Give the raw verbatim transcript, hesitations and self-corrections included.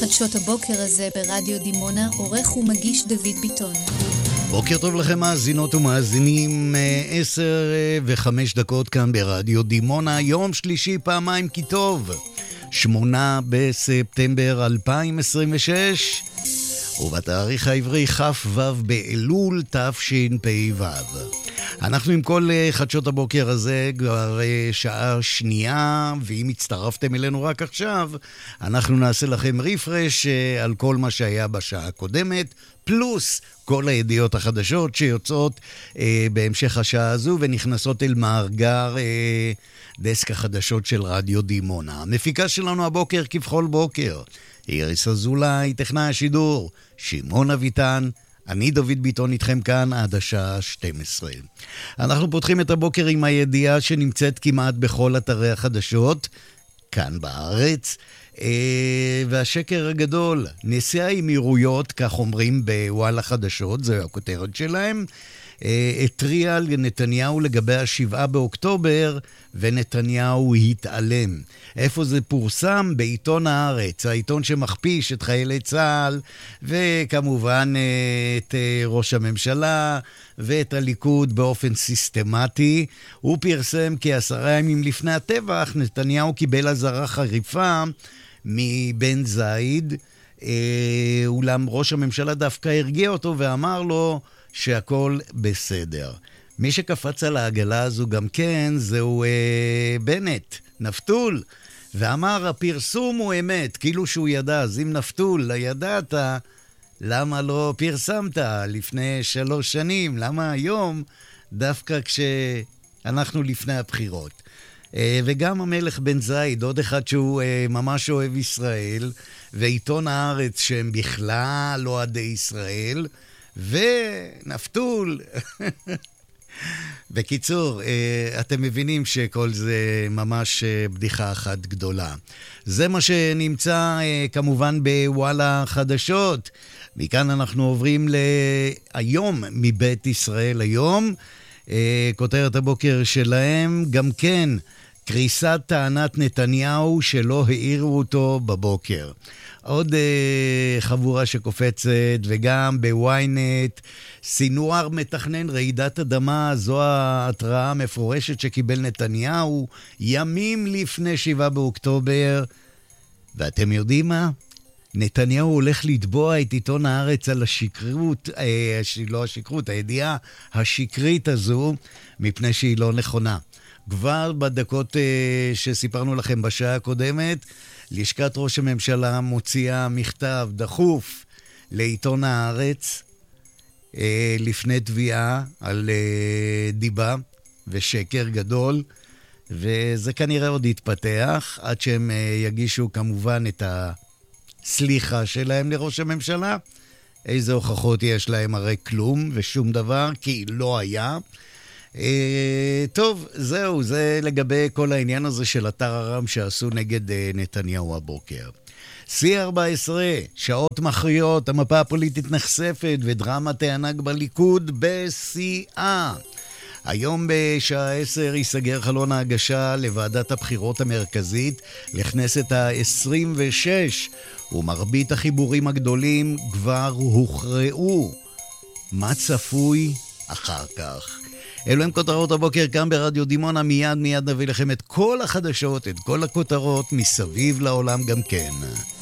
חדשות הבוקר הזה ברדיו דימונה, עורך ומגיש דוד ביטון. בוקר טוב לכם מאזינות ומאזינים, עשר וחמש דקות כאן ברדיו דימונה, יום שלישי פעמיים כי טוב, שמונה בספטמבר אלפיים עשרים ושש, ובתאריך העברי כ"ו באלול תשפ"ו. אנחנו עם כל חדשות הבוקר הזה כבר שעה שנייה, ואם הצטרפתם אלינו רק עכשיו, אנחנו נעשה לכם ריפרש על כל מה שהיה בשעה הקודמת, פלוס כל הידיעות החדשות שיוצאות אה, בהמשך השעה הזו ונכנסות אל מאגר אה, דסק החדשות של רדיו דימונה. המפיקה שלנו הבוקר כבכל בוקר, איריס אזולאי, טכנאי השידור, שמעון אביטן, אני דוד ביטון איתכם כאן עד השעה שתים עשרה. אנחנו פותחים את הבוקר עם הידיעה שנמצאת כמעט בכל אתרי החדשות, כאן בארץ, והשקר הגדול, נשיא האמירויות, כך אומרים בוואלה חדשות, זו הכותרת שלהם, התריע לנתניהו לגבי השבעה באוקטובר, ונתניהו התעלם. איפה זה פורסם? בעיתון הארץ, העיתון שמכפיש את חיילי צה"ל, וכמובן את ראש הממשלה, ואת הליכוד באופן סיסטמטי. הוא פרסם כי עשרה ימים לפני הטבח, נתניהו קיבל אזהרה חריפה מבן זייד, אולם ראש הממשלה דווקא הרגיע אותו ואמר לו שהכל בסדר. מי שקפץ על העגלה הזו גם כן זהו אה, בנט, נפתול, ואמר הפרסום הוא אמת, כאילו שהוא ידע. אז אם נפתול, ידעת, למה לא פרסמת לפני שלוש שנים? למה היום, דווקא כשאנחנו לפני הבחירות? אה, וגם המלך בן זייד, עוד אחד שהוא אה, ממש אוהב ישראל, ועיתון הארץ שהם בכלל לא עדי ישראל, ונפתול. בקיצור, אתם מבינים שכל זה ממש בדיחה אחת גדולה. זה מה שנמצא כמובן בוואלה חדשות. מכאן אנחנו עוברים להיום מבית ישראל היום. כותרת הבוקר שלהם גם כן קריסת טענת נתניהו שלא העירו אותו בבוקר. עוד uh, חבורה שקופצת, וגם בוויינט, סינואר מתכנן רעידת אדמה, זו ההתראה המפורשת שקיבל נתניהו, ימים לפני שבעה באוקטובר, ואתם יודעים מה? נתניהו הולך לתבוע את עיתון הארץ על השקרות, אה, לא השקרות, הידיעה השקרית הזו, מפני שהיא לא נכונה. כבר בדקות אה, שסיפרנו לכם בשעה הקודמת, לשכת ראש הממשלה מוציאה מכתב דחוף לעיתון הארץ אה, לפני תביעה על אה, דיבה ושקר גדול, וזה כנראה עוד יתפתח עד שהם אה, יגישו כמובן את הסליחה שלהם לראש הממשלה. איזה הוכחות יש להם? הרי כלום ושום דבר, כי לא היה. Uh, טוב, זהו, זה לגבי כל העניין הזה של אתר הרם שעשו נגד uh, נתניהו הבוקר. סי ארבע עשרה, שעות מכריעות, המפה הפוליטית נחשפת ודרמת הענק בליכוד בשיאה. היום בשעה עשר ייסגר חלון ההגשה לוועדת הבחירות המרכזית לכנסת ה-עשרים ושש, ומרבית החיבורים הגדולים כבר הוכרעו. מה צפוי אחר כך? אלו הם כותרות הבוקר כאן ברדיו דימונה. מיד מיד נביא לכם את כל החדשות, את כל הכותרות מסביב לעולם גם כן.